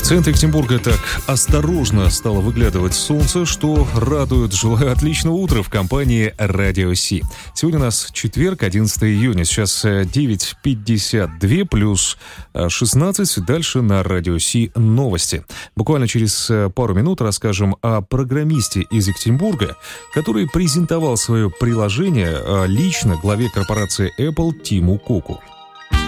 центре Екатеринбурга так осторожно стало выглядывать солнце, что радует. Желаю отличного утра в компании Радио Си. Сегодня у нас четверг, 11 июня. Сейчас 9:52 плюс 16. Дальше на Радио Си новости. Буквально через пару минут расскажем о программисте из Екатеринбурга, который презентовал свое приложение лично главе корпорации Apple Тиму Куку.